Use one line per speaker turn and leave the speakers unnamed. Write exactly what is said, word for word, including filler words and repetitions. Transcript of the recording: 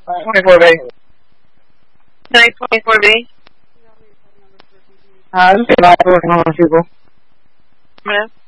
twenty-four B.
Nine twenty-four B.
Uh, this is not working on people.
Ma'am.